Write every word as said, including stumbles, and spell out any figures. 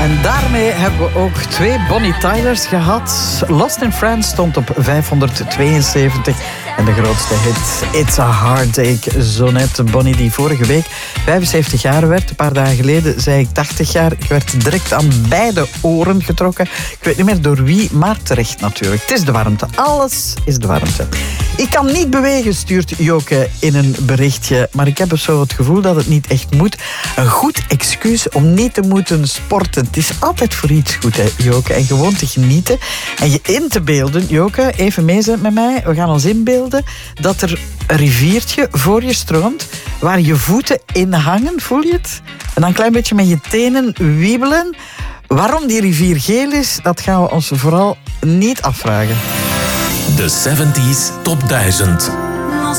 En daarmee hebben we ook twee Bonnie Tylers gehad. Lost in France stond op vijfhonderdtweeënzeventig. En de grootste hit, It's a Heartache. Zo net Bonnie die vorige week vijfenzeventig jaar werd. Een paar dagen geleden zei ik tachtig jaar. Ik werd direct aan beide oren getrokken. Ik weet niet meer door wie, maar terecht natuurlijk. Het is de warmte. Alles is de warmte. Ik kan niet bewegen, stuurt Joke in een berichtje. Maar ik heb zo het gevoel dat het niet echt moet. Een goed excuus om niet te moeten sporten. Het is altijd voor iets goed, hè, Joke. En gewoon te genieten. En je in te beelden, Joke, even mee zijn met mij. We gaan ons inbeelden dat er een riviertje voor je stroomt, waar je voeten in hangen, voel je het? En dan een klein beetje met je tenen wiebelen. Waarom die rivier geel is, dat gaan we ons vooral niet afvragen. De zeventig Top duizend.